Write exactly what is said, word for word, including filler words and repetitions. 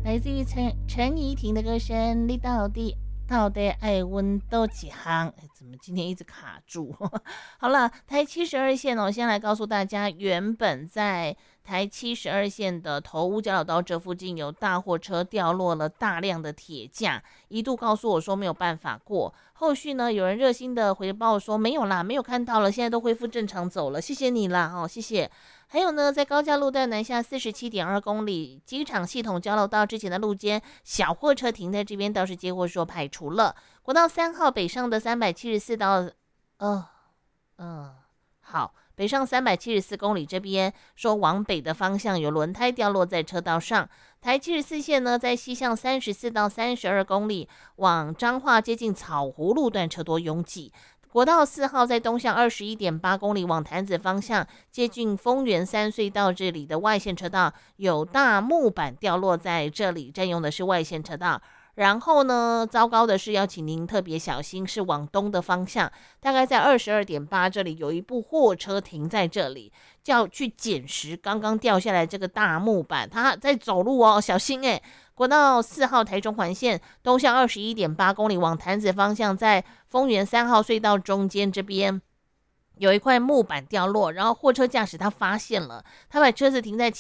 来自于陈陈怡婷的歌声《你到底到底爱温多几行》？哎，怎么今天一直卡住？好了，台七十二线哦，先来告诉大家，原本在台七十二线的头屋交流道这附近有大货车掉落了大量的铁架，一度告诉我说没有办法过。后续呢，有人热心的回报说没有啦，没有看到了，现在都恢复正常走了，谢谢你啦，哦，谢谢。还有呢，在高架路段南下四十七点二公里，机场系统交流道之前的路肩，小货车停在这边，倒是接货说排除了。国道三号北上的三百七十四到，呃，嗯、呃，好，北上三百七十四公里这边说往北的方向有轮胎掉落在车道上。台七十四线呢，在西向三十四到三十二公里，往彰化接近草湖路段车多拥挤。国道四号在东向二十一点八公里往潭子方向，接近丰原三隧道这里的外线车道有大木板掉落在这里，占用的是外线车道。然后呢，糟糕的是要请您特别小心，是往东的方向，大概在二十二点八这里有一部货车停在这里，叫去捡拾刚刚掉下来这个大木板，他在走路哦，小心哎。国道四号台中环线东向二十一点八公里往潭子方向，在丰原三号隧道中间这边有一块木板掉落，然后货车驾驶他发现了，他把车子停在